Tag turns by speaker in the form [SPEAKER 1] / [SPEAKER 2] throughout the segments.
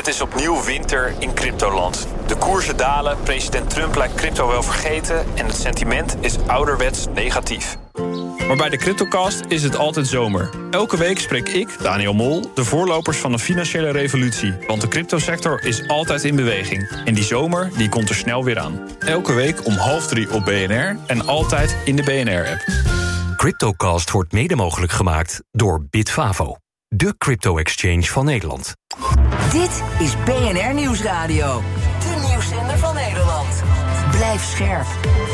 [SPEAKER 1] Het is opnieuw winter in cryptoland. De koersen dalen, president Trump lijkt crypto wel vergeten en het sentiment is ouderwets negatief. Maar bij de CryptoCast is het altijd zomer. Elke week spreek ik, Daniel Mol, de voorlopers van een financiële revolutie. Want de cryptosector is altijd in beweging. En die zomer die komt er snel weer aan. Elke week om 2:30 op BNR en altijd in de BNR-app.
[SPEAKER 2] CryptoCast wordt mede mogelijk gemaakt door Bitfavo, de crypto-exchange van Nederland.
[SPEAKER 3] Dit is BNR Nieuwsradio, de nieuwszender van Nederland. Blijf scherp.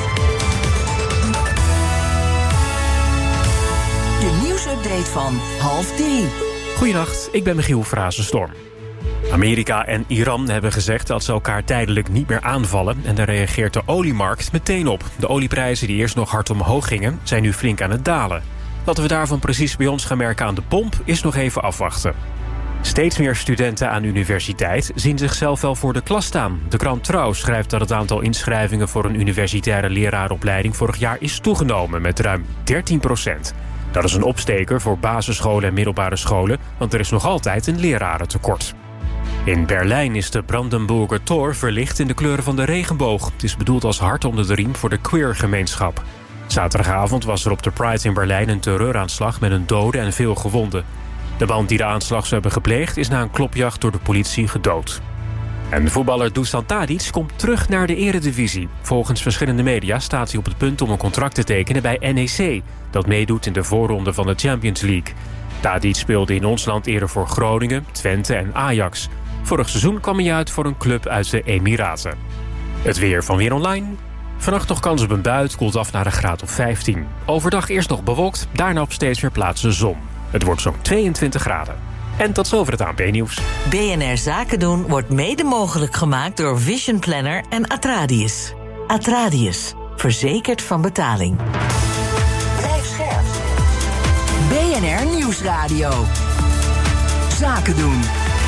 [SPEAKER 3] De nieuwsupdate van 2:30.
[SPEAKER 4] Goedenacht, ik ben Michiel Frazenstorm. Amerika en Iran hebben gezegd dat ze elkaar tijdelijk niet meer aanvallen en daar reageert de oliemarkt meteen op. De olieprijzen die eerst nog hard omhoog gingen, zijn nu flink aan het dalen. Wat we daarvan precies bij ons gaan merken aan de pomp is nog even afwachten. Steeds meer studenten aan de universiteit zien zichzelf wel voor de klas staan. De krant Trouw schrijft dat het aantal inschrijvingen voor een universitaire leraaropleiding vorig jaar is toegenomen met ruim 13%. Dat is een opsteker voor basisscholen en middelbare scholen, want er is nog altijd een lerarentekort. In Berlijn is de Brandenburger Tor verlicht in de kleuren van de regenboog. Het is bedoeld als hart onder de riem voor de queer-gemeenschap. Zaterdagavond was er op de Pride in Berlijn een terreuraanslag met een dode en veel gewonden. De man die de aanslag zou hebben gepleegd is na een klopjacht door de politie gedood. En voetballer Dusan Tadic komt terug naar de eredivisie. Volgens verschillende media staat hij op het punt om een contract te tekenen bij NEC, dat meedoet in de voorronde van de Champions League. Tadic speelde in ons land eerder voor Groningen, Twente en Ajax. Vorig seizoen kwam hij uit voor een club uit de Emiraten. Het weer van Weer Online. Vannacht nog kans op een bui, het koelt af naar een graad of 15. Overdag eerst nog bewolkt, daarna op steeds meer plaatsen zon. Het wordt zo'n 22 graden. En tot zover het ANP-nieuws.
[SPEAKER 3] BNR Zaken doen wordt mede mogelijk gemaakt door Vision Planner en Atradius. Atradius, verzekerd van betaling. Blijf scherp. BNR Nieuwsradio. Zaken doen.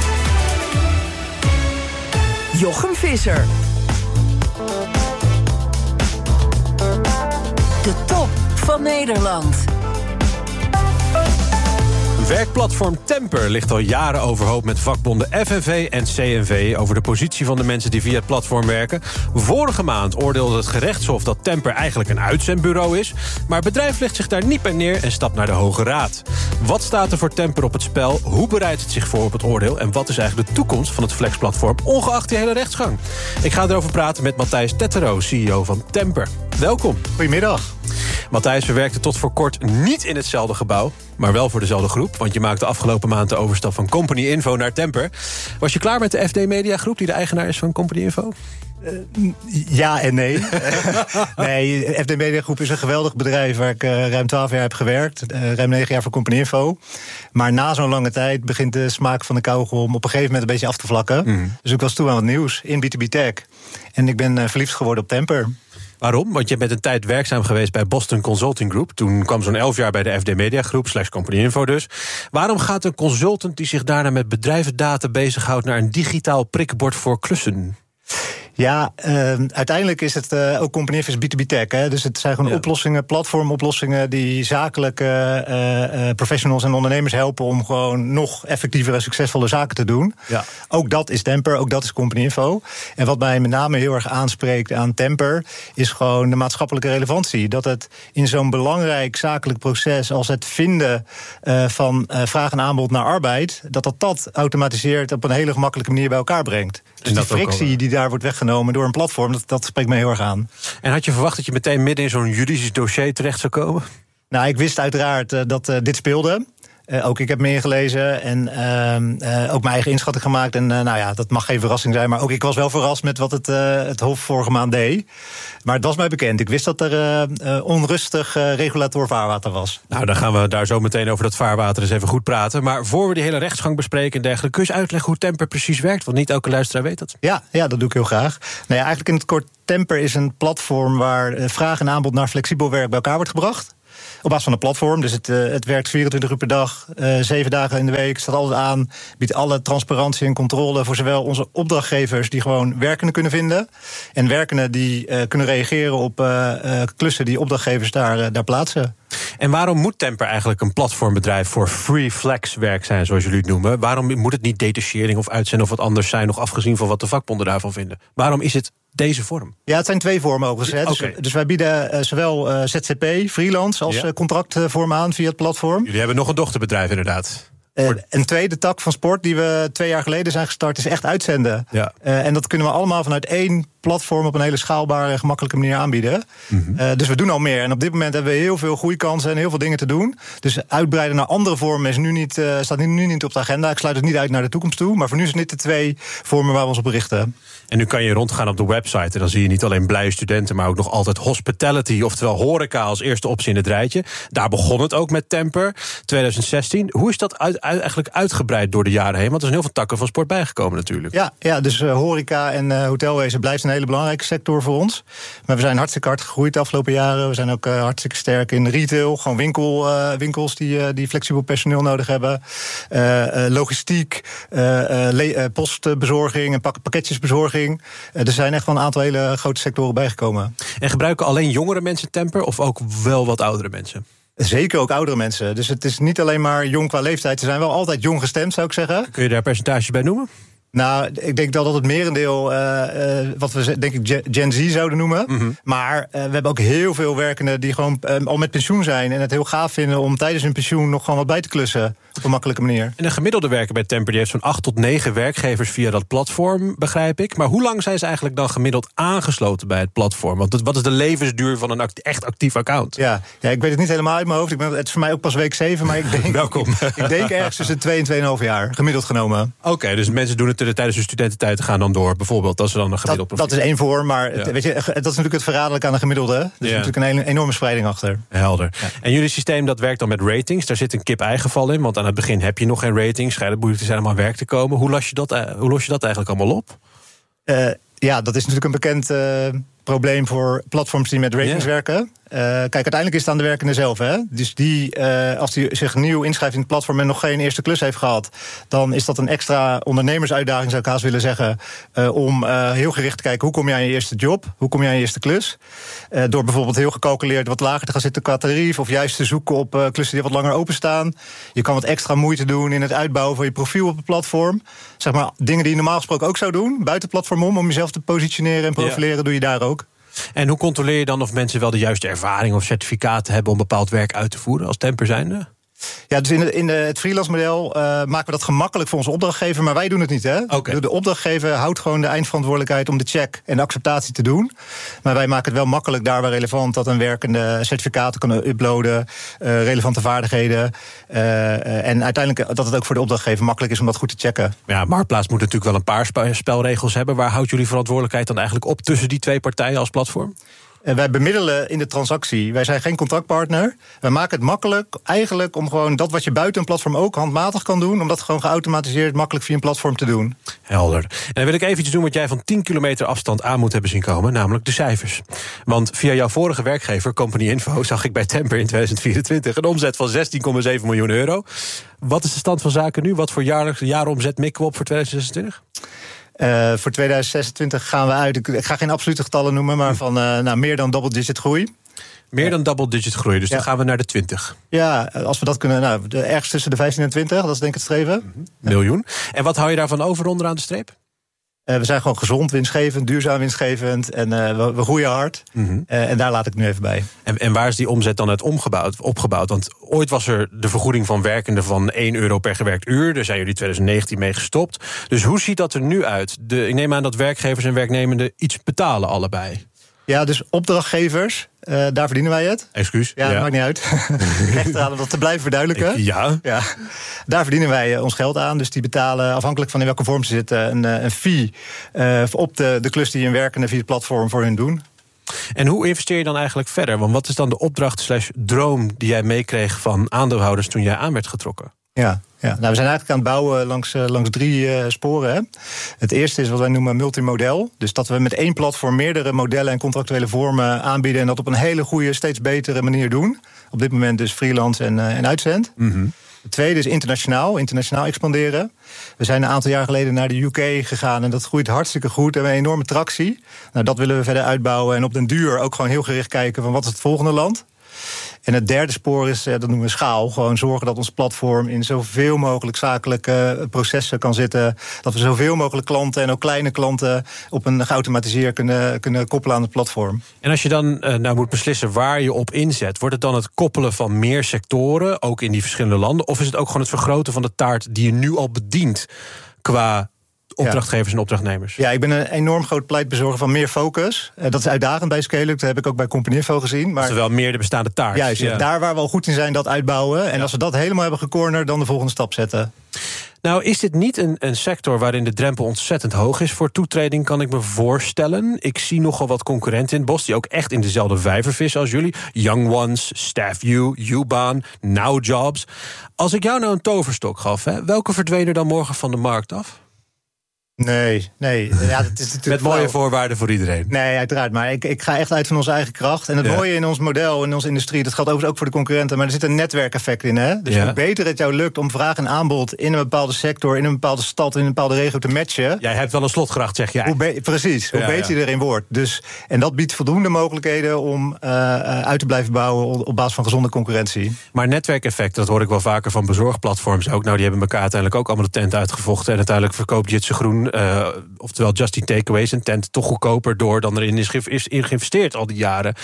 [SPEAKER 3] Jochem Visser. De top van Nederland.
[SPEAKER 5] Werkplatform Temper ligt al jaren overhoop met vakbonden FNV en CNV over de positie van de mensen die via het platform werken. Vorige maand oordeelde het gerechtshof dat Temper eigenlijk een uitzendbureau is, maar het bedrijf legt zich daar niet bij neer en stapt naar de Hoge Raad. Wat staat er voor Temper op het spel? Hoe bereidt het zich voor op het oordeel? En wat is eigenlijk de toekomst van het flexplatform, ongeacht die hele rechtsgang? Ik ga erover praten met Matthijs Tettero, CEO van Temper. Welkom.
[SPEAKER 6] Goedemiddag.
[SPEAKER 5] Matthijs, we werkten tot voor kort niet in hetzelfde gebouw, maar wel voor dezelfde groep. Want je maakte afgelopen maand de overstap van Company Info naar Temper. Was je klaar met de FD Media Groep, die de eigenaar is van Company Info?
[SPEAKER 6] Ja en nee. Nee, FD Media Groep is een geweldig bedrijf waar ik ruim 12 jaar heb gewerkt. Ruim 9 jaar voor Company Info. Maar na zo'n lange tijd begint de smaak van de kauwgom op een gegeven moment een beetje af te vlakken. Dus ik was toe aan wat nieuws in B2B Tech. En ik ben verliefd geworden op Temper.
[SPEAKER 5] Waarom? Want je bent een tijd werkzaam geweest bij Boston Consulting Group. Toen kwam zo'n 11 jaar bij de FD Media Groep, /Company Info dus. Waarom gaat een consultant die zich daarna met bedrijvendata bezighoudt naar een digitaal prikbord voor klussen?
[SPEAKER 6] Ja, uiteindelijk is het ook Company Info is B2B Tech. Hè? Dus het zijn gewoon oplossingen, platformoplossingen die zakelijke professionals en ondernemers helpen om gewoon nog effectievere en succesvolle zaken te doen. Ja. Ook dat is Temper, ook dat is Company Info. En wat mij met name heel erg aanspreekt aan Temper is gewoon de maatschappelijke relevantie. Dat het in zo'n belangrijk zakelijk proces als het vinden van vraag en aanbod naar arbeid, dat automatiseert op een hele gemakkelijke manier bij elkaar brengt. Dus die frictie die daar wordt weggenomen door een platform, dat spreekt me heel erg aan. En had je verwacht dat je meteen midden in zo'n juridisch dossier terecht zou komen? Nou, ik wist uiteraard dat dit speelde. Ook ik heb me ingelezen en ook mijn eigen inschatting gemaakt. En dat mag geen verrassing zijn, maar ook ik was wel verrast met wat het Hof vorige maand deed. Maar het was mij bekend. Ik wist dat er onrustig regulator vaarwater was. Nou, dan gaan we daar zo meteen over dat vaarwater eens even goed praten. Maar voor we die hele rechtsgang bespreken en dergelijke, kun je eens uitleggen hoe Temper precies werkt? Want niet elke luisteraar weet dat. Ja, dat doe ik heel graag. Nou ja, eigenlijk in het kort, Temper is een platform waar vraag en aanbod naar flexibel werk bij elkaar wordt gebracht. Op basis van een platform, dus het werkt 24 uur per dag, 7 dagen in de week, staat altijd aan, biedt alle transparantie en controle voor zowel onze opdrachtgevers die gewoon werkenden kunnen vinden, en werkenden die kunnen reageren op klussen die opdrachtgevers daar plaatsen.
[SPEAKER 5] En waarom moet Temper eigenlijk een platformbedrijf voor free flex werk zijn, zoals jullie het noemen? Waarom moet het niet detachering of uitzenden of wat anders zijn, nog afgezien van wat de vakbonden daarvan vinden? Waarom is het deze vorm?
[SPEAKER 6] Ja, het zijn 2 vormen overigens.
[SPEAKER 5] Okay.
[SPEAKER 6] Dus wij bieden zowel ZZP, freelance, als contractvorm aan via het platform.
[SPEAKER 5] Jullie hebben nog een dochterbedrijf inderdaad.
[SPEAKER 6] Een tweede tak van sport die we 2 jaar geleden zijn gestart, is echt uitzenden.
[SPEAKER 5] Ja.
[SPEAKER 6] En dat kunnen we allemaal vanuit 1 platform op een hele schaalbare en gemakkelijke manier aanbieden. Mm-hmm. Dus we doen al meer. En op dit moment hebben we heel veel groeikansen en heel veel dingen te doen. Dus uitbreiden naar andere vormen is staat nu niet op de agenda. Ik sluit het niet uit naar de toekomst toe. Maar voor nu zijn dit de 2 vormen waar we ons op richten.
[SPEAKER 5] En nu kan je rondgaan op de website en dan zie je niet alleen blije studenten, maar ook nog altijd hospitality, oftewel horeca als eerste optie in het rijtje. Daar begon het ook met Temper, 2016. Hoe is dat eigenlijk uitgebreid door de jaren heen? Want er zijn heel veel takken van sport bijgekomen natuurlijk.
[SPEAKER 6] Ja, dus horeca en hotelwezen blijft een hele belangrijke sector voor ons. Maar we zijn hartstikke hard gegroeid de afgelopen jaren. We zijn ook hartstikke sterk in retail, gewoon winkels die flexibel personeel nodig hebben. Logistiek, postbezorging en pakketjesbezorging. Er zijn echt wel een aantal hele grote sectoren bijgekomen.
[SPEAKER 5] En gebruiken alleen jongere mensen Temper of ook wel wat oudere mensen?
[SPEAKER 6] Zeker ook oudere mensen. Dus het is niet alleen maar jong qua leeftijd. Ze zijn wel altijd jong gestemd, zou ik zeggen.
[SPEAKER 5] Kun je daar percentages bij noemen?
[SPEAKER 6] Nou, ik denk dat het merendeel, wat we denk ik Gen Z zouden noemen. Mm-hmm. Maar we hebben ook heel veel werkenden die gewoon al met pensioen zijn en het heel gaaf vinden om tijdens hun pensioen nog gewoon wat bij te klussen op een makkelijke manier. En
[SPEAKER 5] een gemiddelde werker bij Temper die heeft zo'n 8 tot 9 werkgevers via dat platform, begrijp ik. Maar hoe lang zijn ze eigenlijk dan gemiddeld aangesloten bij het platform? Want wat is de levensduur van een echt actief account?
[SPEAKER 6] Ja, ik weet het niet helemaal uit mijn hoofd. Het is voor mij ook pas week 7, maar ik denk,
[SPEAKER 5] welkom.
[SPEAKER 6] Ik denk ergens tussen 2 en 2,5 jaar, gemiddeld genomen.
[SPEAKER 5] Oké, dus mensen doen het tijdens hun studententijd gaan dan door, bijvoorbeeld, als ze dan een gemiddeld profiel.
[SPEAKER 6] Dat is 1 vorm, maar weet je, dat is natuurlijk het verraderlijke aan de gemiddelde. Er is natuurlijk een enorme spreiding achter.
[SPEAKER 5] Helder. Ja. En jullie systeem dat werkt dan met ratings. Daar zit een kip-ei geval in, want aan het begin heb je nog geen ratings. Schijnt het moeilijk te zijn om aan werk te komen. Hoe los je dat eigenlijk allemaal op?
[SPEAKER 6] Dat is natuurlijk een bekend probleem voor platforms die met ratings werken. Kijk, uiteindelijk is het aan de werkende zelf. Hè? Dus als die zich nieuw inschrijft in het platform en nog geen eerste klus heeft gehad, dan is dat een extra ondernemersuitdaging, zou ik haast willen zeggen, om heel gericht te kijken hoe kom je aan je eerste job, hoe kom je aan je eerste klus. Door bijvoorbeeld heel gecalculeerd wat lager te gaan zitten qua tarief, of juist te zoeken op klussen die wat langer openstaan. Je kan wat extra moeite doen in het uitbouwen van je profiel op het platform. Zeg maar, dingen die je normaal gesproken ook zou doen, buiten het platform om jezelf te positioneren en profileren, doe je daar ook.
[SPEAKER 5] En hoe controleer je dan of mensen wel de juiste ervaring of certificaten hebben om bepaald werk uit te voeren als Temper zijnde?
[SPEAKER 6] Ja, dus in het freelance model maken we dat gemakkelijk voor onze opdrachtgever, maar wij doen het niet. Hè?
[SPEAKER 5] Okay.
[SPEAKER 6] De opdrachtgever houdt gewoon de eindverantwoordelijkheid om de check en de acceptatie te doen. Maar wij maken het wel makkelijk daar waar relevant dat een werkende certificaten kan uploaden, relevante vaardigheden. En uiteindelijk dat het ook voor de opdrachtgever makkelijk is om dat goed te checken.
[SPEAKER 5] Ja, Marktplaats moet natuurlijk wel een paar spelregels hebben. Waar houdt jullie verantwoordelijkheid dan eigenlijk op tussen die 2 partijen als platform?
[SPEAKER 6] Wij bemiddelen in de transactie. Wij zijn geen contractpartner. Wij maken het makkelijk eigenlijk om gewoon dat wat je buiten een platform ook handmatig kan doen, om dat gewoon geautomatiseerd makkelijk via een platform te doen.
[SPEAKER 5] Helder. En dan wil ik even iets doen wat jij van 10 kilometer afstand aan moet hebben zien komen, namelijk de cijfers. Want via jouw vorige werkgever, Company Info, zag ik bij Temper in 2024 een omzet van 16,7 miljoen euro. Wat is de stand van zaken nu? Wat voor jaaromzet mikken we op voor 2026?
[SPEAKER 6] Voor 2026 gaan we uit. Ik ga geen absolute getallen noemen, maar van meer dan double-digit groei.
[SPEAKER 5] Meer dan double-digit groei, dus dan gaan we naar de 20.
[SPEAKER 6] Ja, als we dat kunnen, ergens tussen de 15 en 20, dat is denk ik het streven.
[SPEAKER 5] Miljoen. En wat hou je daarvan over onderaan de streep?
[SPEAKER 6] We zijn gewoon gezond, winstgevend, duurzaam winstgevend en we groeien hard. Mm-hmm. En daar laat ik nu even bij.
[SPEAKER 5] En waar is die omzet dan uit opgebouwd? Want ooit was er de vergoeding van werkenden van €1 per gewerkt uur. Daar zijn jullie 2019 mee gestopt. Dus hoe ziet dat er nu uit? Ik neem aan dat werkgevers en werknemenden iets betalen allebei.
[SPEAKER 6] Ja, dus opdrachtgevers, daar verdienen wij het.
[SPEAKER 5] Excuus.
[SPEAKER 6] Ja, dat maakt niet uit. Ik hecht eraan om dat te blijven verduidelijken.
[SPEAKER 5] Ja.
[SPEAKER 6] Daar verdienen wij ons geld aan. Dus die betalen, afhankelijk van in welke vorm ze zitten, een fee op de klus die een werkende via het platform voor hun doen.
[SPEAKER 5] En hoe investeer je dan eigenlijk verder? Want wat is dan de opdracht/droom die jij meekreeg van aandeelhouders toen jij aan werd getrokken?
[SPEAKER 6] Ja. Nou, we zijn eigenlijk aan het bouwen langs 3 sporen. Hè. Het eerste is wat wij noemen multimodel. Dus dat we met 1 platform meerdere modellen en contractuele vormen aanbieden en dat op een hele goede, steeds betere manier doen. Op dit moment dus freelance en uitzend. Mm-hmm. Het tweede is internationaal expanderen. We zijn een aantal jaar geleden naar de UK gegaan en dat groeit hartstikke goed. We hebben een enorme tractie. Nou, dat willen we verder uitbouwen en op den duur ook gewoon heel gericht kijken van wat is het volgende land. En het derde spoor is, dat noemen we schaal. Gewoon zorgen dat ons platform in zoveel mogelijk zakelijke processen kan zitten. Dat we zoveel mogelijk klanten en ook kleine klanten op een geautomatiseerd kunnen koppelen aan het platform.
[SPEAKER 5] En als je dan nou moet beslissen waar je op inzet, wordt het dan het koppelen van meer sectoren, ook in die verschillende landen? Of is het ook gewoon het vergroten van de taart die je nu al bedient qua opdrachtgevers en opdrachtnemers?
[SPEAKER 6] Ja, ik ben een enorm groot pleitbezorger van meer focus. Dat is uitdagend bij Scaleup, dat heb ik ook bij Company.info gezien. Maar
[SPEAKER 5] terwijl meer de bestaande taart.
[SPEAKER 6] Juist, daar waar we al goed in zijn, dat uitbouwen. En als we dat helemaal hebben gecornerd, dan de volgende stap zetten.
[SPEAKER 5] Nou, is dit niet een sector waarin de drempel ontzettend hoog is voor toetreding, kan ik me voorstellen. Ik zie nogal wat concurrenten in het bos die ook echt in dezelfde vijver vissen als jullie. Young Ones, StaffU, Ubaan, NowJobs. Als ik jou nou een toverstok gaf, welke verdween er dan morgen van de markt af?
[SPEAKER 6] Nee. Ja, dat is natuurlijk
[SPEAKER 5] met mooie voorwaarden voor iedereen.
[SPEAKER 6] Nee, uiteraard. Maar ik ga echt uit van onze eigen kracht. En het mooie in ons model, in onze industrie, dat geldt overigens ook voor de concurrenten, maar er zit een netwerkeffect in. Hè? Dus hoe beter het jou lukt om vraag en aanbod in een bepaalde sector, in een bepaalde stad, in een bepaalde regio te matchen.
[SPEAKER 5] Jij hebt wel een slotgracht, zeg jij.
[SPEAKER 6] Precies, hoe beter je erin wordt. Dus, en dat biedt voldoende mogelijkheden om uit te blijven bouwen op basis van gezonde concurrentie.
[SPEAKER 5] Maar netwerkeffect, dat hoor ik wel vaker van bezorgplatforms ook. Nou, die hebben elkaar uiteindelijk ook allemaal de tent uitgevochten. En uiteindelijk verkoopt Jitse Groen, oftewel Just Eat Takeaways, een tent toch goedkoper door dan erin is geïnvesteerd al die jaren.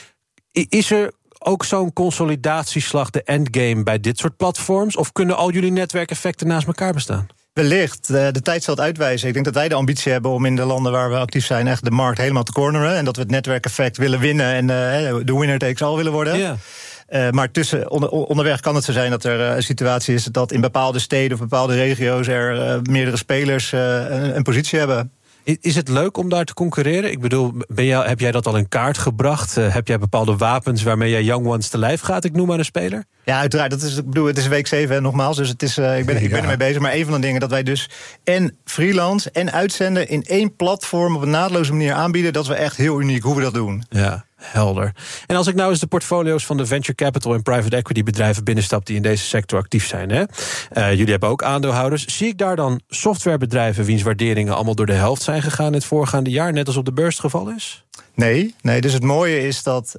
[SPEAKER 5] Is er ook zo'n consolidatieslag, de endgame, bij dit soort platforms? Of kunnen al jullie netwerkeffecten naast elkaar bestaan?
[SPEAKER 6] Wellicht, de tijd zal het uitwijzen. Ik denk dat wij de ambitie hebben om in de landen waar we actief zijn echt de markt helemaal te corneren. En dat we het netwerkeffect willen winnen en de winner takes all willen worden. Yeah. Maar onderweg kan het zo zijn dat er een situatie is dat in bepaalde steden of bepaalde regio's er meerdere spelers een positie hebben.
[SPEAKER 5] Is het leuk om daar te concurreren? Ik bedoel, heb jij dat al in kaart gebracht? Heb jij bepaalde wapens waarmee jij Young Ones te lijf gaat? Ik noem maar een speler.
[SPEAKER 6] Ja, uiteraard. Het is week 7 nogmaals. Dus ik ben ermee bezig. Maar een van de dingen dat wij dus en freelance en uitzenden in één platform op een naadloze manier aanbieden, dat is wel echt heel uniek hoe we dat doen.
[SPEAKER 5] Ja, helder. En als ik nou eens de portfolio's van de venture capital en private equity bedrijven binnenstap die in deze sector actief zijn, hè? Jullie hebben ook aandeelhouders. Zie ik daar dan softwarebedrijven wiens waarderingen allemaal door de helft zijn gegaan in het voorgaande jaar, net als op de beurs het geval is?
[SPEAKER 6] Nee, dus het mooie is dat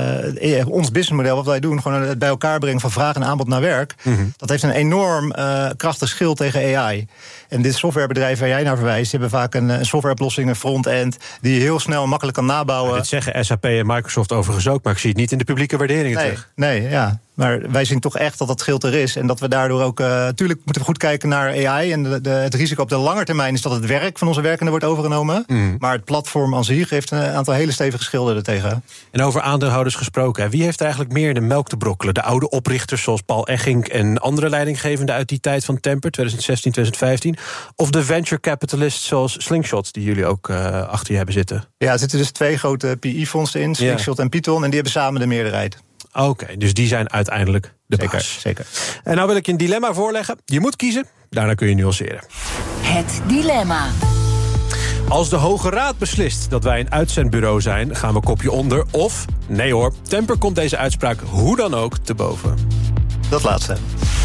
[SPEAKER 6] ons businessmodel, wat wij doen, gewoon het bij elkaar brengen van vraag en aanbod naar werk, dat heeft een enorm krachtig schild tegen AI. En dit softwarebedrijf waar jij naar verwijst, die hebben vaak een softwareoplossing, een front-end, die je heel snel en makkelijk kan nabouwen.
[SPEAKER 5] Dat zeggen SAP en Microsoft overigens ook, maar ik zie het niet in de publieke waarderingen terug.
[SPEAKER 6] Nee, ja. Maar wij zien toch echt dat dat schild er is. En dat we daardoor ook, natuurlijk moeten we goed kijken naar AI. En het risico op de lange termijn is dat het werk van onze werkenden wordt overgenomen. Maar het platform aan zich heeft een aantal hele stevige schilden ertegen.
[SPEAKER 5] En over aandeelhouders gesproken, wie heeft er eigenlijk meer in de melk te brokkelen? De oude oprichters zoals Paul Eggink en andere leidinggevenden uit die tijd van Temper, 2016, 2015. Of de venture capitalists zoals Slingshot, die jullie ook achter je hebben zitten?
[SPEAKER 6] Ja, er zitten dus 2 grote PI-fondsen in, Slingshot en Python. En die hebben samen de meerderheid.
[SPEAKER 5] Oké, dus die zijn uiteindelijk de baas.
[SPEAKER 6] Zeker.
[SPEAKER 5] En nou wil ik je een dilemma voorleggen. Je moet kiezen, daarna kun je nuanceren.
[SPEAKER 3] Het dilemma.
[SPEAKER 5] Als de Hoge Raad beslist dat wij een uitzendbureau zijn, gaan we kopje onder. Of, nee hoor, Temper komt deze uitspraak hoe dan ook te boven.
[SPEAKER 6] Dat laatste.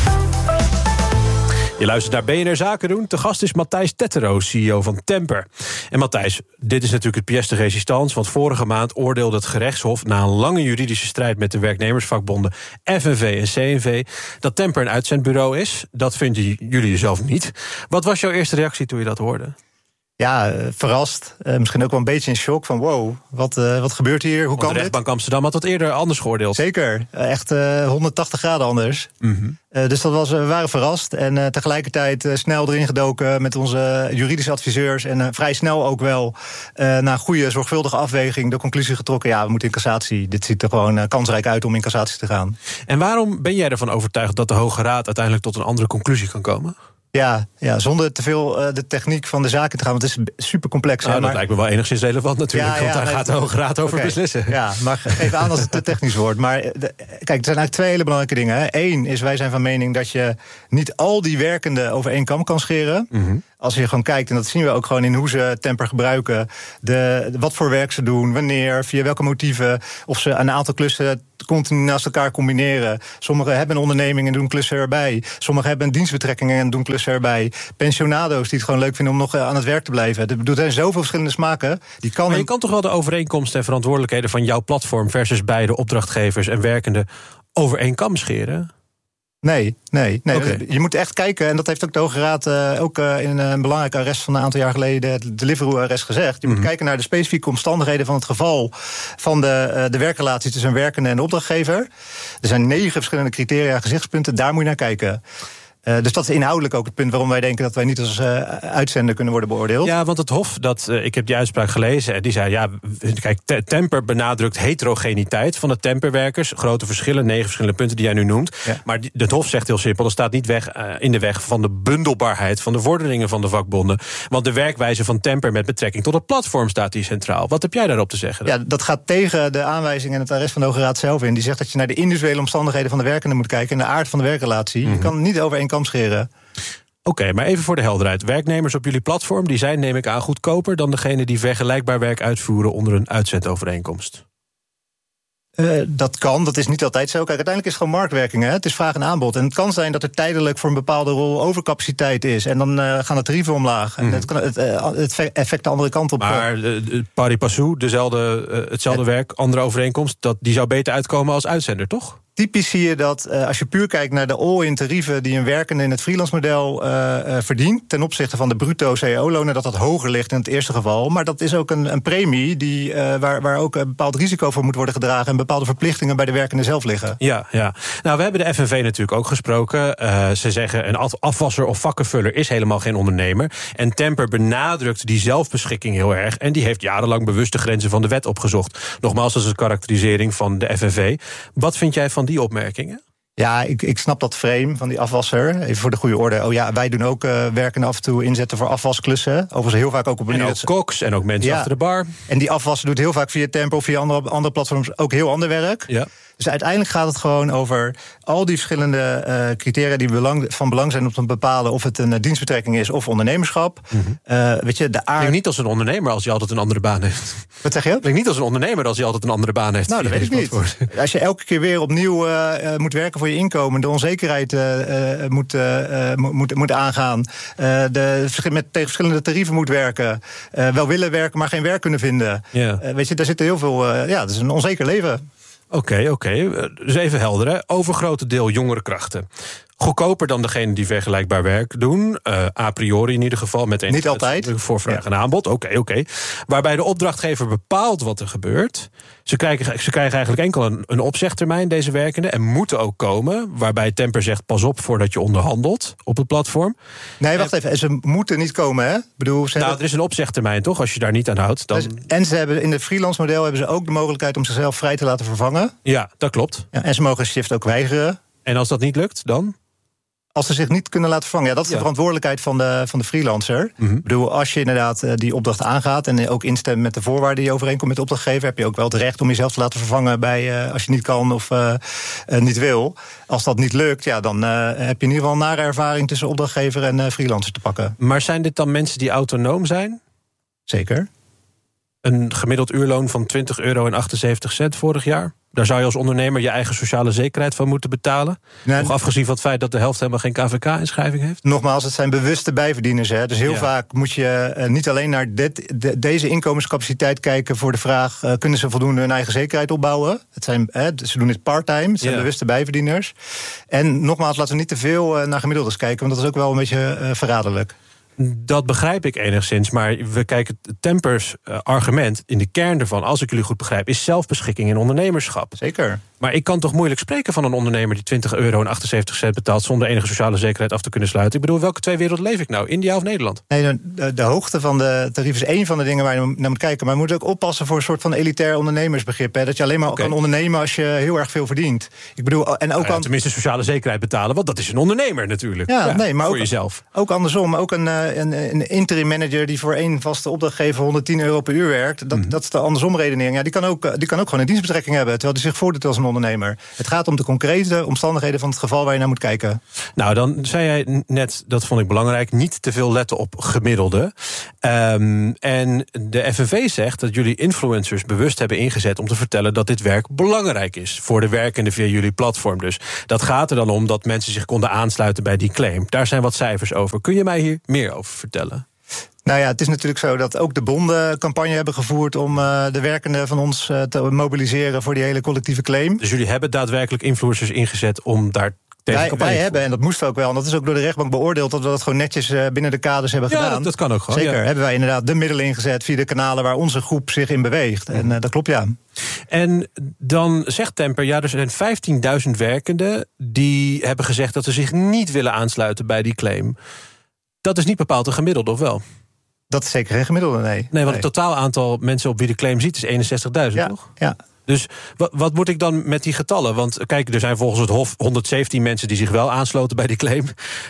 [SPEAKER 5] Je luistert naar BNR Zaken doen. Te gast is Matthijs Tettero, CEO van Temper. En Matthijs, dit is natuurlijk het pièce de résistance, want vorige maand oordeelde het gerechtshof na een lange juridische strijd met de werknemersvakbonden FNV en CNV dat Temper een uitzendbureau is. Dat vinden jullie zelf niet. Wat was jouw eerste reactie toen je dat hoorde?
[SPEAKER 6] Ja, verrast. Misschien ook wel een beetje in shock van wow, wat gebeurt hier? Hoe kan dit?
[SPEAKER 5] De rechtbank Amsterdam had dat eerder anders geoordeeld.
[SPEAKER 6] Zeker, echt 180 graden anders. Dus we waren verrast en tegelijkertijd snel erin gedoken met onze juridische adviseurs en vrij snel ook wel na een goede, zorgvuldige afweging de conclusie getrokken, ja, we moeten in cassatie. Dit ziet er gewoon kansrijk uit om in cassatie te gaan.
[SPEAKER 5] En waarom ben jij ervan overtuigd dat de Hoge Raad uiteindelijk tot een andere conclusie kan komen?
[SPEAKER 6] Ja, zonder te veel de techniek van de zaken te gaan, want het is super complex.
[SPEAKER 5] Nou, dat lijkt me wel enigszins relevant natuurlijk, want daar gaat de Hoge Raad over beslissen.
[SPEAKER 6] Ja, maar geef aan als het te technisch wordt. Maar kijk, er zijn eigenlijk 2 hele belangrijke dingen. Hè. 1 is, wij zijn van mening dat je niet al die werkenden over één kam kan scheren. als je gewoon kijkt, en dat zien we ook gewoon in hoe ze Temper gebruiken, wat voor werk ze doen, wanneer, via welke motieven, of ze een aantal klussen continu naast elkaar combineren. Sommigen hebben een onderneming en doen klussen erbij. Sommigen hebben een dienstbetrekkingen en doen klussen erbij. Pensionado's die het gewoon leuk vinden om nog aan het werk te blijven. Er zijn zoveel verschillende smaken. Maar
[SPEAKER 5] je kan toch wel de overeenkomsten en verantwoordelijkheden van jouw platform versus beide opdrachtgevers en werkenden over één kam scheren?
[SPEAKER 6] Nee.
[SPEAKER 5] Okay.
[SPEAKER 6] Je moet echt kijken, en dat heeft ook de Hoge Raad in een belangrijk arrest van een aantal jaar geleden, het Deliveroo-arrest, gezegd. Je moet kijken naar de specifieke omstandigheden van het geval van de werkrelatie tussen een werkende en de opdrachtgever. Er zijn 9 verschillende criteria, gezichtspunten, daar moet je naar kijken. Dus dat is inhoudelijk ook het punt waarom wij denken dat wij niet als uitzender kunnen worden beoordeeld.
[SPEAKER 5] Ja, want het Hof, ik heb die uitspraak gelezen, en die zei, kijk, Temper benadrukt heterogeniteit van de Temperwerkers. Grote verschillen, 9 verschillende punten die jij nu noemt. Ja. Maar het Hof zegt heel simpel, er staat niet in de weg van de bundelbaarheid van de vorderingen van de vakbonden. Want de werkwijze van Temper met betrekking tot het platform staat hier centraal. Wat heb jij daarop te zeggen?
[SPEAKER 6] Ja, dat gaat tegen de aanwijzing en het arrest van de Hoge Raad zelf in. Die zegt dat je naar de individuele omstandigheden van de werkende moet kijken en de aard van de werkrelatie. Je kan niet over één kam scheren.
[SPEAKER 5] Oké, maar even voor de helderheid. Werknemers op jullie platform, die zijn, neem ik aan, goedkoper dan degene die vergelijkbaar werk uitvoeren onder een uitzendovereenkomst.
[SPEAKER 6] Dat kan, dat is niet altijd zo. Kijk, uiteindelijk is het gewoon marktwerking. Hè? Het is vraag en aanbod. En het kan zijn dat er tijdelijk voor een bepaalde rol overcapaciteit is. En dan gaan de tarieven omlaag. En dat kan het effect de andere kant op.
[SPEAKER 5] Maar pari passu, hetzelfde werk, andere overeenkomst, die zou beter uitkomen als uitzender, toch?
[SPEAKER 6] Typisch zie je dat als je puur kijkt naar de all-in tarieven die een werkende in het freelance model verdient, ten opzichte van de bruto cao-lonen, dat hoger ligt in het eerste geval. Maar dat is ook een premie waar ook een bepaald risico voor moet worden gedragen en bepaalde verplichtingen bij de werkende zelf liggen.
[SPEAKER 5] Ja. Nou, we hebben de FNV natuurlijk ook gesproken. Ze zeggen, een afwasser of vakkenvuller is helemaal geen ondernemer. En Temper benadrukt die zelfbeschikking heel erg. En die heeft jarenlang bewust de grenzen van de wet opgezocht. Nogmaals, dat is een karakterisering van de FNV. Wat vind jij van die opmerkingen?
[SPEAKER 6] Ja, ik snap dat frame van die afwasser. Even voor de goede orde. Oh ja, wij doen ook werken af en toe inzetten voor afwasklussen. Overigens heel vaak ook op
[SPEAKER 5] en ook koks en ook mensen achter de bar.
[SPEAKER 6] En die afwasser doet heel vaak via Tempo of via andere platforms ook heel ander werk. Ja. Dus uiteindelijk gaat het gewoon over al die verschillende criteria die van belang zijn om te bepalen of het een dienstbetrekking is of ondernemerschap. Weet je, de aard.
[SPEAKER 5] Klinkt niet als een ondernemer als hij altijd een andere baan heeft.
[SPEAKER 6] Wat zeg je?
[SPEAKER 5] Klinkt niet als een ondernemer als hij altijd een andere baan heeft.
[SPEAKER 6] Nou, dat weet ik niet. Als je elke keer weer opnieuw moet werken voor je inkomen, de onzekerheid moet aangaan, tegen verschillende tarieven moet werken, wel willen werken, maar geen werk kunnen vinden. Weet je, daar zit heel veel. Het is een onzeker leven.
[SPEAKER 5] Oké. Dus even helder, hè. Overgrote deel jongere krachten. Goedkoper dan degene die vergelijkbaar werk doen. A priori in ieder geval.
[SPEAKER 6] Niet altijd.
[SPEAKER 5] Voor vraag en aanbod. Oké. Waarbij de opdrachtgever bepaalt wat er gebeurt. Ze krijgen eigenlijk enkel een opzegtermijn, deze werkenden. En moeten ook komen. Waarbij Temper zegt, pas op voordat je onderhandelt op het platform.
[SPEAKER 6] Nee, wacht even. Ze moeten niet komen, hè?
[SPEAKER 5] Er is een opzegtermijn, toch? Als je daar niet aan houdt. Dan...
[SPEAKER 6] En ze hebben in het freelance model hebben ze ook de mogelijkheid om zichzelf vrij te laten vervangen.
[SPEAKER 5] Ja, dat klopt.
[SPEAKER 6] Ja, en ze mogen een shift ook weigeren.
[SPEAKER 5] En als dat niet lukt, dan?
[SPEAKER 6] Als ze zich niet kunnen laten vervangen. Ja, dat is de verantwoordelijkheid van de freelancer. Ik bedoel, als je inderdaad die opdracht aangaat en ook instemt met de voorwaarden die je overeenkomt met de opdrachtgever, heb je ook wel het recht om jezelf te laten vervangen bij als je niet kan of niet wil. Als dat niet lukt, dan heb je in ieder geval een nare ervaring tussen opdrachtgever en freelancer te pakken.
[SPEAKER 5] Maar zijn dit dan mensen die autonoom zijn?
[SPEAKER 6] Zeker.
[SPEAKER 5] Een gemiddeld uurloon van €20,78 vorig jaar. Daar zou je als ondernemer je eigen sociale zekerheid van moeten betalen. Nog afgezien van het feit dat de helft helemaal geen KVK-inschrijving heeft.
[SPEAKER 6] Nogmaals, het zijn bewuste bijverdieners. Hè? Dus heel vaak moet je niet alleen naar deze inkomenscapaciteit kijken voor de vraag, kunnen ze voldoende hun eigen zekerheid opbouwen? Ze doen dit part-time, het zijn bewuste bijverdieners. En nogmaals, laten we niet te veel naar gemiddeldes kijken, want dat is ook wel een beetje verraderlijk.
[SPEAKER 5] Dat begrijp ik enigszins, maar we kijken Tempers argument in de kern ervan, als ik jullie goed begrijp, is zelfbeschikking en ondernemerschap.
[SPEAKER 6] Zeker.
[SPEAKER 5] Maar ik kan toch moeilijk spreken van een ondernemer die €20,78 betaalt zonder enige sociale zekerheid af te kunnen sluiten. Ik bedoel, welke twee werelden leef ik nou? India of Nederland?
[SPEAKER 6] Nee, de hoogte van de tarief is één van de dingen waar je naar moet kijken. Maar je moet ook oppassen voor een soort van elitair ondernemersbegrip. Hè? Dat je alleen maar kan ondernemen als je heel erg veel verdient. Ik bedoel, en ook
[SPEAKER 5] tenminste sociale zekerheid betalen, want dat is een ondernemer natuurlijk.
[SPEAKER 6] Maar
[SPEAKER 5] voor
[SPEAKER 6] ook,
[SPEAKER 5] jezelf.
[SPEAKER 6] Ook andersom. Ook een interim manager die voor één vaste opdrachtgever €110 per uur werkt. Dat is de andersom redenering. Ja, die kan ook gewoon een dienstbetrekking hebben, terwijl die zich voordoet als een ondernemer. Het gaat om de concrete omstandigheden van het geval waar je naar moet kijken.
[SPEAKER 5] Nou, dan zei jij net, dat vond ik belangrijk, niet te veel letten op gemiddelde. En de FNV zegt dat jullie influencers bewust hebben ingezet om te vertellen dat dit werk belangrijk is voor de werkenden via jullie platform. Dus dat gaat er dan om dat mensen zich konden aansluiten bij die claim. Daar zijn wat cijfers over. Kun je mij hier meer over vertellen?
[SPEAKER 6] Nou ja, het is natuurlijk zo dat ook de bonden campagne hebben gevoerd om de werkenden van ons te mobiliseren voor die hele collectieve claim.
[SPEAKER 5] Dus jullie hebben daadwerkelijk influencers ingezet om daar
[SPEAKER 6] Wij hebben, en dat moest ook wel, en dat is ook door de rechtbank beoordeeld, dat we dat gewoon netjes binnen de kaders hebben gedaan.
[SPEAKER 5] Dat kan ook gewoon.
[SPEAKER 6] Zeker, hebben wij inderdaad de middelen ingezet via de kanalen waar onze groep zich in beweegt. En dat klopt, ja.
[SPEAKER 5] En dan zegt Temper, er zijn 15.000 werkenden die hebben gezegd dat ze zich niet willen aansluiten bij die claim. Dat is niet bepaald een gemiddelde, of wel?
[SPEAKER 6] Dat is zeker geen gemiddelde, nee.
[SPEAKER 5] Nee, want het totaal aantal mensen op wie de claim ziet is 61.000, toch?
[SPEAKER 6] Ja.
[SPEAKER 5] Dus wat moet ik dan met die getallen? Want kijk, er zijn volgens het Hof 117 mensen die zich wel aansloten bij die claim.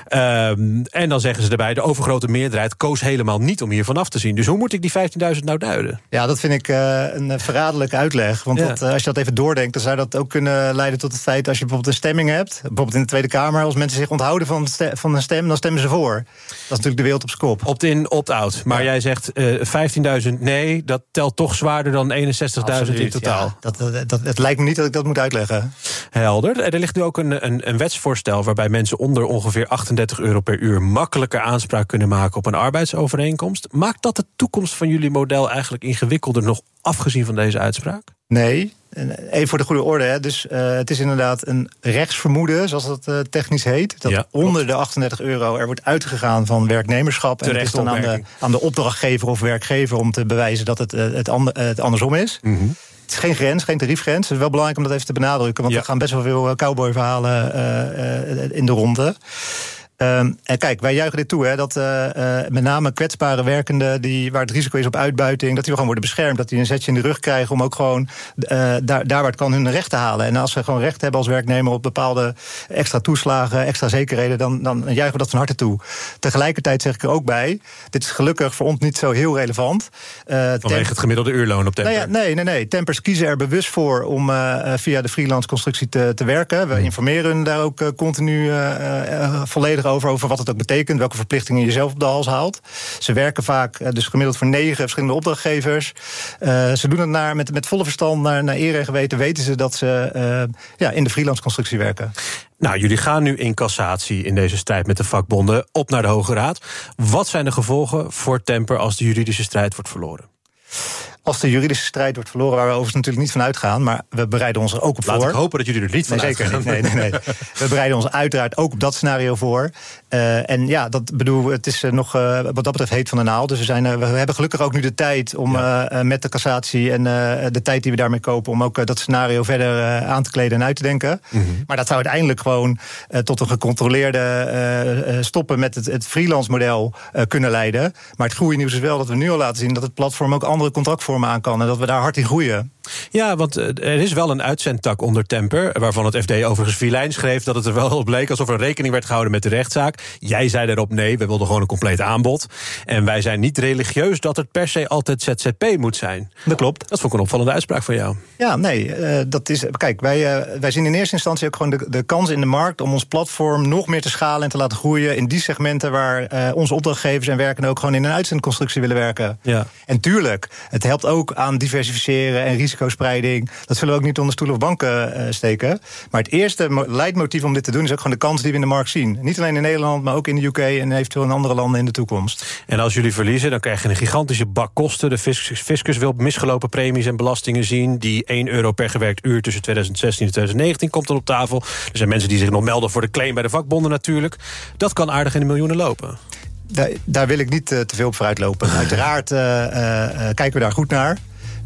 [SPEAKER 5] En dan zeggen ze erbij, de overgrote meerderheid koos helemaal niet om hier vanaf te zien. Dus hoe moet ik die 15.000 nou duiden?
[SPEAKER 6] Ja, dat vind ik een verraderlijke uitleg. Want als je dat even doordenkt, dan zou dat ook kunnen leiden tot het feit, als je bijvoorbeeld een stemming hebt, bijvoorbeeld in de Tweede Kamer, als mensen zich onthouden van een stem, dan stemmen ze voor. Dat is natuurlijk de wereld op z'n kop.
[SPEAKER 5] Opt-in, opt-out. Maar jij zegt 15.000 nee, dat telt toch zwaarder dan 61.000 in totaal.
[SPEAKER 6] Ja. Het lijkt me niet dat ik dat moet uitleggen.
[SPEAKER 5] Helder. Er ligt nu ook een wetsvoorstel waarbij mensen onder ongeveer €38 per uur makkelijker aanspraak kunnen maken op een arbeidsovereenkomst. Maakt dat de toekomst van jullie model eigenlijk ingewikkelder, nog afgezien van deze uitspraak?
[SPEAKER 6] Nee. Even voor de goede orde, hè. Dus het is inderdaad een rechtsvermoeden, zoals dat technisch heet, dat onder de €38 er wordt uitgegaan van werknemerschap. En het is dan aan de opdrachtgever of werkgever om te bewijzen dat het andersom is. Mm-hmm. Het is geen grens, geen tariefgrens. Het is wel belangrijk om dat even te benadrukken, want er gaan best wel veel cowboyverhalen in de ronde. En kijk, wij juichen dit toe, hè, dat met name kwetsbare werkenden waar het risico is op uitbuiting, dat die gewoon worden beschermd, dat die een zetje in de rug krijgen om ook gewoon daar waar het kan hun recht te halen. En als ze gewoon recht hebben als werknemer op bepaalde extra toeslagen, extra zekerheden, dan juichen we dat van harte toe. Tegelijkertijd zeg ik er ook bij, dit is gelukkig voor ons niet zo heel relevant.
[SPEAKER 5] Vanwege het gemiddelde uurloon op Temper?
[SPEAKER 6] Nee. Tempers kiezen er bewust voor om via de freelance constructie te werken. We informeren hun daar ook continu volledig over wat het ook betekent, welke verplichtingen je zelf op de hals haalt. Ze werken vaak dus gemiddeld voor 9 verschillende opdrachtgevers. Ze doen het met volle verstand, naar eer en geweten weten ze dat ze in de freelance constructie werken.
[SPEAKER 5] Nou, jullie gaan nu in cassatie in deze strijd met de vakbonden op naar de Hoge Raad. Wat zijn de gevolgen voor Temper als de juridische strijd wordt verloren?
[SPEAKER 6] Als de juridische strijd wordt verloren, waar we overigens natuurlijk niet van uitgaan, maar we bereiden ons er ook op voor.
[SPEAKER 5] Laat ik hopen dat jullie er niet van uitgaan.
[SPEAKER 6] Zeker niet. Nee. We bereiden ons uiteraard ook op dat scenario voor. En ja, het is nog wat dat betreft heet van de naald. Dus we hebben gelukkig ook nu de tijd om met de cassatie en de tijd die we daarmee kopen, om ook dat scenario verder aan te kleden en uit te denken. Mm-hmm. Maar dat zou uiteindelijk gewoon tot een gecontroleerde stoppen met het freelance model kunnen leiden. Maar het goede nieuws is wel dat we nu al laten zien dat het platform ook andere contractvormen aan kan en dat we daar hard in groeien.
[SPEAKER 5] Ja, want er is wel een uitzendtak onder Temper, waarvan het FD overigens filijn schreef dat het er wel op leek alsof er rekening werd gehouden met de rechtszaak. Jij zei daarop nee, we wilden gewoon een compleet aanbod. En wij zijn niet religieus dat het per se altijd ZZP moet zijn.
[SPEAKER 6] Dat klopt.
[SPEAKER 5] Dat vond ik een opvallende uitspraak van jou.
[SPEAKER 6] Ja, nee, dat is. Kijk, wij zien in eerste instantie ook gewoon de kans in de markt om ons platform nog meer te schalen en te laten groeien in die segmenten waar onze opdrachtgevers en werkenden ook gewoon in een uitzendconstructie willen werken. Ja. En tuurlijk, het helpt ook aan diversificeren en risicospreiding. Dat zullen we ook niet onder stoelen of banken steken. Maar het eerste leidmotief om dit te doen is ook gewoon de kans die we in de markt zien. Niet alleen in Nederland, maar ook in de UK en eventueel in andere landen in de toekomst.
[SPEAKER 5] En als jullie verliezen, dan krijg je een gigantische bak kosten. De fiscus wil misgelopen premies en belastingen zien. Die €1 per gewerkt uur tussen 2016 en 2019 komt dan op tafel. Er zijn mensen die zich nog melden voor de claim bij de vakbonden natuurlijk. Dat kan aardig in de miljoenen lopen.
[SPEAKER 6] Daar wil ik niet te veel op vooruit lopen. Uiteraard kijken we daar goed naar.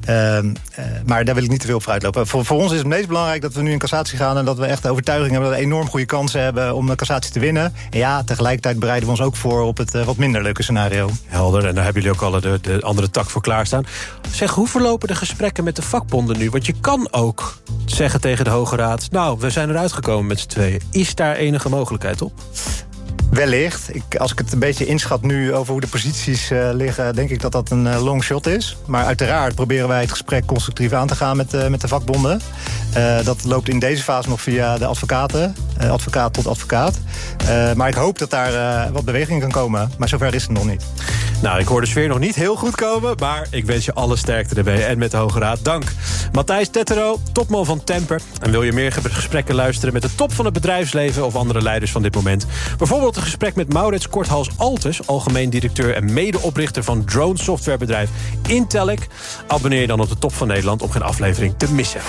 [SPEAKER 6] Maar daar wil ik niet te veel op vooruitlopen. Voor ons is het meest belangrijk dat we nu in cassatie gaan en dat we echt de overtuiging hebben dat we enorm goede kansen hebben om de cassatie te winnen. En ja, tegelijkertijd bereiden we ons ook voor op het wat minder leuke scenario.
[SPEAKER 5] Helder, en daar hebben jullie ook al de andere tak voor klaarstaan. Zeg, hoe verlopen de gesprekken met de vakbonden nu? Want je kan ook zeggen tegen de Hoge Raad, nou, we zijn eruit gekomen met z'n tweeën. Is daar enige mogelijkheid op?
[SPEAKER 6] Wellicht. Als ik het een beetje inschat nu over hoe de posities liggen, denk ik dat dat een long shot is. Maar uiteraard proberen wij het gesprek constructief aan te gaan met de vakbonden. Dat loopt in deze fase nog via de advocaten, advocaat tot advocaat. Maar ik hoop dat daar wat beweging kan komen. Maar zover is het nog niet.
[SPEAKER 5] Nou, ik hoor de sfeer nog niet heel goed komen, maar ik wens je alle sterkte erbij en met de Hoge Raad. Dank. Matthijs Tettero, topman van Temper. En wil je meer gesprekken luisteren met de top van het bedrijfsleven of andere leiders van dit moment? Bijvoorbeeld een gesprek met Maurits Korthals-Altes, algemeen directeur en medeoprichter van drone-softwarebedrijf Intellic. Abonneer je dan op de Top van Nederland om geen aflevering te missen.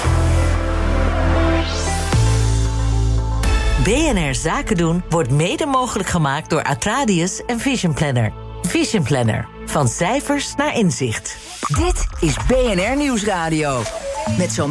[SPEAKER 7] BNR Zaken doen wordt mede mogelijk gemaakt door Atradius en Vision Planner. Vision Planner. Van cijfers naar inzicht.
[SPEAKER 3] Dit is BNR Nieuwsradio. Met zo'n